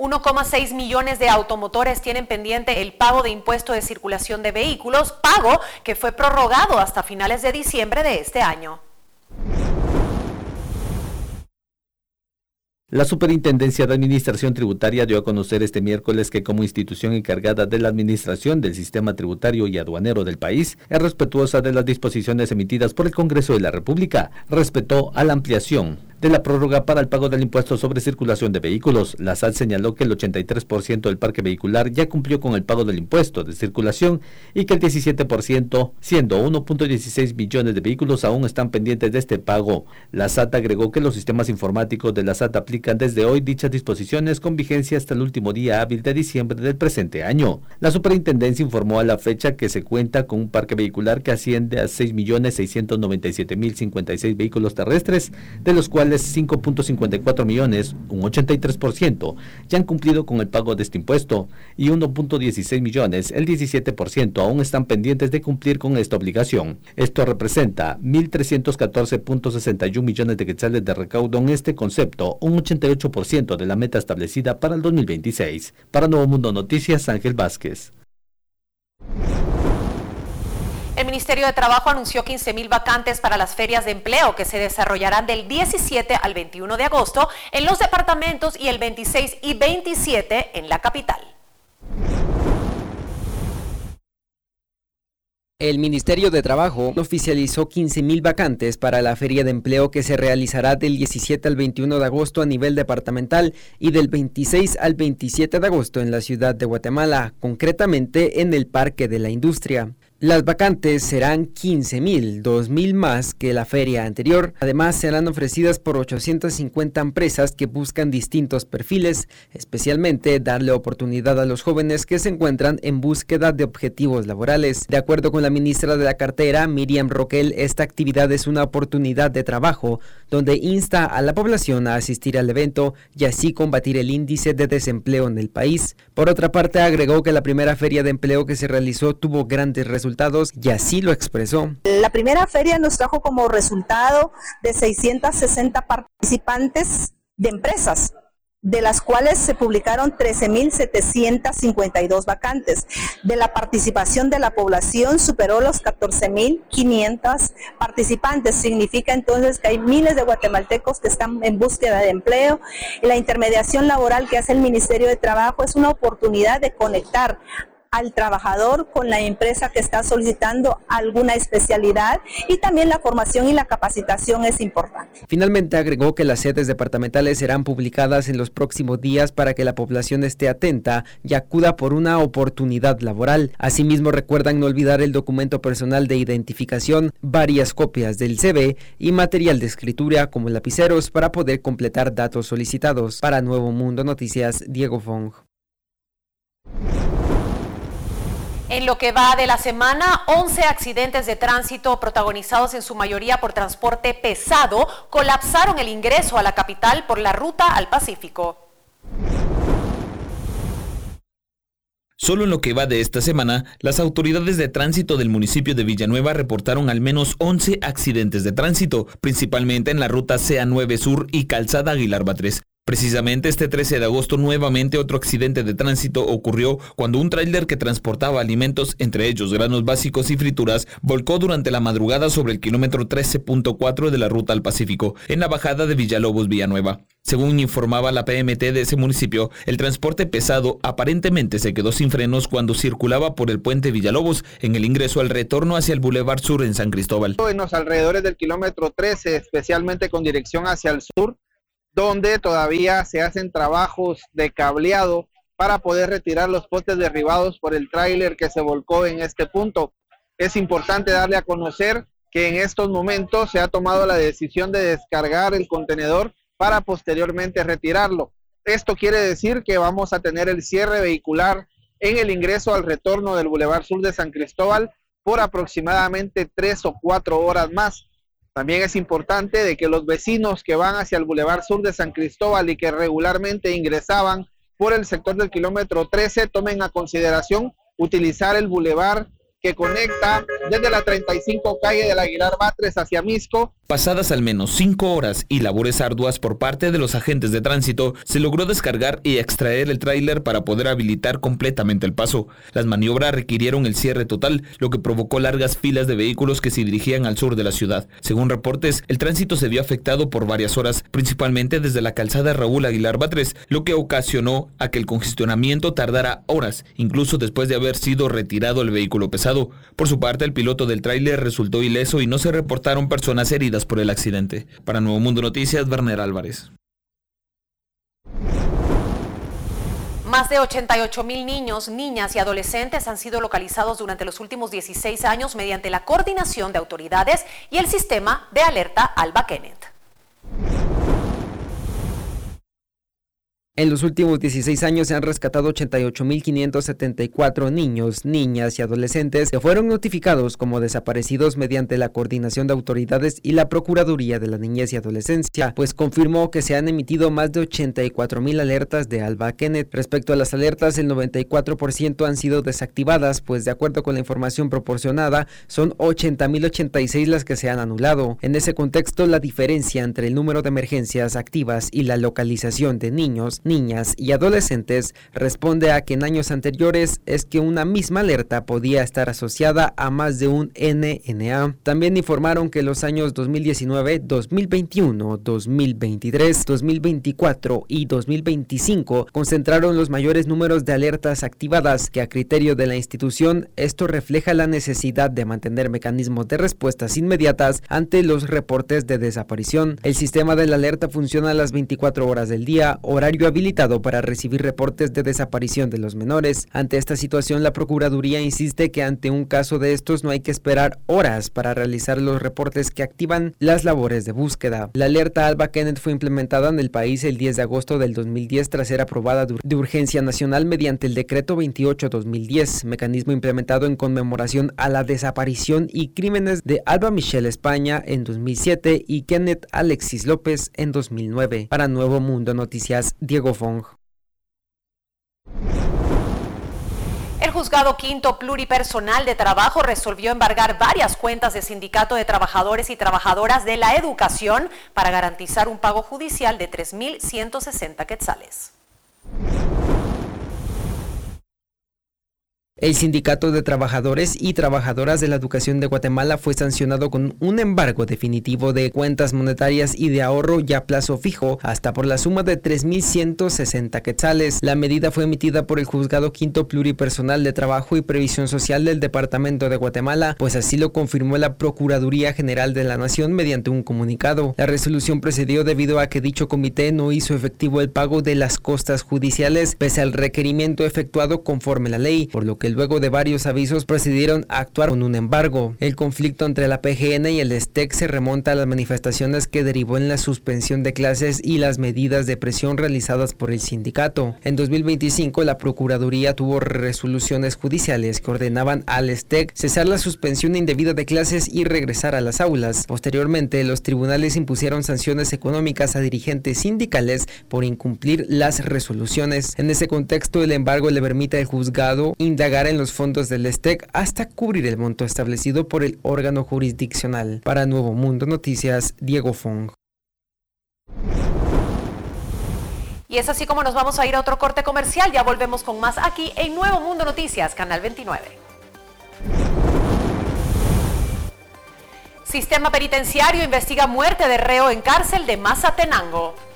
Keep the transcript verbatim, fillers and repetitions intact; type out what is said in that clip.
uno coma seis millones de automotores tienen pendiente el pago de impuesto de circulación de vehículos, pago que fue prorrogado hasta finales de diciembre de este año. La Superintendencia de Administración Tributaria dio a conocer este miércoles que como institución encargada de la administración del sistema tributario y aduanero del país, es respetuosa de las disposiciones emitidas por el Congreso de la República respecto a la ampliación de la prórroga para el pago del impuesto sobre circulación de vehículos. La S A T señaló que el ochenta y tres por ciento del parque vehicular ya cumplió con el pago del impuesto de circulación y que el diecisiete por ciento, siendo uno punto dieciséis millones de vehículos, aún están pendientes de este pago. La S A T agregó que los sistemas informáticos de la S A T aplican desde hoy dichas disposiciones con vigencia hasta el último día hábil de diciembre del presente año. La Superintendencia informó a la fecha que se cuenta con un parque vehicular que asciende a seis millones seiscientos noventa y siete mil cincuenta y seis vehículos terrestres, de los cuales cinco punto cincuenta y cuatro millones, un ochenta y tres por ciento, ya han cumplido con el pago de este impuesto y uno punto dieciséis millones, el diecisiete por ciento, aún están pendientes de cumplir con esta obligación. Esto representa mil trescientos catorce punto sesenta y uno millones de quetzales de recaudo en este concepto, un ochenta y ocho por ciento de la meta establecida para el dos mil veintiséis. Para Nuevo Mundo Noticias, Ángel Vázquez. El Ministerio de Trabajo anunció quince mil vacantes para las ferias de empleo que se desarrollarán del diecisiete al veintiuno de agosto en los departamentos y el veintiséis y veintisiete en la capital. El Ministerio de Trabajo oficializó quince mil vacantes para la Feria de Empleo que se realizará del diecisiete al veintiuno de agosto a nivel departamental y del veintiséis al veintisiete de agosto en la ciudad de Guatemala, concretamente en el Parque de la Industria. Las vacantes serán quince mil, dos mil más que la feria anterior. Además, serán ofrecidas por ochocientas cincuenta empresas que buscan distintos perfiles, especialmente darle oportunidad a los jóvenes que se encuentran en búsqueda de objetivos laborales. De acuerdo con la ministra de la cartera, Miriam Roquel, esta actividad es una oportunidad de trabajo donde insta a la población a asistir al evento y así combatir el índice de desempleo en el país. Por otra parte, agregó que la primera feria de empleo que se realizó tuvo grandes resultados y así lo expresó. La primera feria nos trajo como resultado de seiscientos sesenta participantes de empresas, de las cuales se publicaron trece mil setecientos cincuenta y dos vacantes. De la participación de la población superó los catorce mil quinientos participantes. Significa entonces que hay miles de guatemaltecos que están en búsqueda de empleo. La intermediación laboral que hace el Ministerio de Trabajo es una oportunidad de conectar al trabajador con la empresa que está solicitando alguna especialidad, y también la formación y la capacitación es importante. Finalmente agregó que las sedes departamentales serán publicadas en los próximos días para que la población esté atenta y acuda por una oportunidad laboral. Asimismo, recuerdan no olvidar el documento personal de identificación, varias copias del C V y material de escritura como lapiceros para poder completar datos solicitados. Para Nuevo Mundo Noticias, Diego Fong. En lo que va de la semana, once accidentes de tránsito protagonizados en su mayoría por transporte pesado colapsaron el ingreso a la capital por la ruta al Pacífico. Solo en lo que va de esta semana, las autoridades de tránsito del municipio de Villanueva reportaron al menos once accidentes de tránsito, principalmente en la ruta C A nueve Sur y Calzada Aguilar Batres. Precisamente este trece de agosto nuevamente otro accidente de tránsito ocurrió cuando un tráiler que transportaba alimentos, entre ellos granos básicos y frituras, volcó durante la madrugada sobre el kilómetro trece punto cuatro de la ruta al Pacífico, en la bajada de Villalobos, Villanueva. Según informaba la P M T de ese municipio, el transporte pesado aparentemente se quedó sin frenos cuando circulaba por el puente Villalobos en el ingreso al retorno hacia el Boulevard Sur en San Cristóbal. En los alrededores del kilómetro trece, especialmente con dirección hacia el sur, donde todavía se hacen trabajos de cableado para poder retirar los postes derribados por el tráiler que se volcó en este punto. Es importante darle a conocer que en estos momentos se ha tomado la decisión de descargar el contenedor para posteriormente retirarlo. Esto quiere decir que vamos a tener el cierre vehicular en el ingreso al retorno del Boulevard Sur de San Cristóbal por aproximadamente tres o cuatro horas más. También es importante de que los vecinos que van hacia el Boulevard Sur de San Cristóbal y que regularmente ingresaban por el sector del kilómetro trece tomen a consideración utilizar el bulevar que conecta desde la treinta y cinco calle del Aguilar Batres hacia Misco. Pasadas al menos cinco horas y labores arduas por parte de los agentes de tránsito, se logró descargar y extraer el tráiler para poder habilitar completamente el paso. Las maniobras requirieron el cierre total, lo que provocó largas filas de vehículos que se dirigían al sur de la ciudad. Según reportes, el tránsito se vio afectado por varias horas, principalmente desde la calzada Raúl Aguilar Batres, lo que ocasionó a que el congestionamiento tardara horas, incluso después de haber sido retirado el vehículo pesado. Por su parte, el piloto del tráiler resultó ileso y no se reportaron personas heridas por el accidente. Para Nuevo Mundo Noticias, Werner Álvarez. Más de ochenta y ocho mil niños, niñas y adolescentes han sido localizados durante los últimos dieciséis años mediante la coordinación de autoridades y el sistema de alerta Alba Kenneth. En los últimos dieciséis años se han rescatado ochenta y ocho mil quinientos setenta y cuatro niños, niñas y adolescentes que fueron notificados como desaparecidos mediante la coordinación de autoridades y la Procuraduría de la Niñez y Adolescencia, pues confirmó que se han emitido más de ochenta y cuatro mil alertas de Alba Kenneth. Respecto a las alertas, el noventa y cuatro por ciento han sido desactivadas, pues de acuerdo con la información proporcionada, son ochenta mil ochenta y seis las que se han anulado. En ese contexto, la diferencia entre el número de emergencias activas y la localización de niños, niñas y adolescentes responde a que en años anteriores es que una misma alerta podía estar asociada a más de un N N A. También informaron que los años dos mil diecinueve, dos mil veintiuno, dos mil veintitrés, dos mil veinticuatro y dos mil veinticinco concentraron los mayores números de alertas activadas, que a criterio de la institución esto refleja la necesidad de mantener mecanismos de respuestas inmediatas ante los reportes de desaparición. El sistema de la alerta funciona a las veinticuatro horas del día, horario habilitado para recibir reportes de desaparición de los menores. Ante esta situación, la Procuraduría insiste que ante un caso de estos no hay que esperar horas para realizar los reportes que activan las labores de búsqueda. La alerta Alba Kenneth fue implementada en el país el diez de agosto del dos mil diez tras ser aprobada de urgencia nacional mediante el decreto veintiocho dos mil diez, mecanismo implementado en conmemoración a la desaparición y crímenes de Alba Michelle España en dos mil siete y Kenneth Alexis López en dos mil nueve. Para Nuevo Mundo Noticias, Diego Fong. El Juzgado Quinto Pluripersonal de Trabajo resolvió embargar varias cuentas de Sindicato de Trabajadores y Trabajadoras de la Educación para garantizar un pago judicial de tres mil ciento sesenta quetzales. El Sindicato de Trabajadores y Trabajadoras de la Educación de Guatemala fue sancionado con un embargo definitivo de cuentas monetarias y de ahorro ya a plazo fijo, hasta por la suma de tres mil ciento sesenta quetzales. La medida fue emitida por el Juzgado Quinto Pluripersonal de Trabajo y Previsión Social del Departamento de Guatemala, pues así lo confirmó la Procuraduría General de la Nación mediante un comunicado. La resolución procedió debido a que dicho comité no hizo efectivo el pago de las costas judiciales, pese al requerimiento efectuado conforme la ley, por lo que luego de varios avisos procedieron a actuar con un embargo. El conflicto entre la P G N y el S T E C se remonta a las manifestaciones que derivó en la suspensión de clases y las medidas de presión realizadas por el sindicato. En dos mil veinticinco, la Procuraduría tuvo resoluciones judiciales que ordenaban al S T E C cesar la suspensión indebida de clases y regresar a las aulas. Posteriormente, los tribunales impusieron sanciones económicas a dirigentes sindicales por incumplir las resoluciones. En ese contexto, el embargo le permite al juzgado indagar en los fondos del S T E C hasta cubrir el monto establecido por el órgano jurisdiccional. Para Nuevo Mundo Noticias, Diego Fong. Y es así como nos vamos a ir a otro corte comercial. Ya volvemos con más aquí en Nuevo Mundo Noticias, Canal veintinueve. Sistema Penitenciario investiga muerte de reo en cárcel de Mazatenango.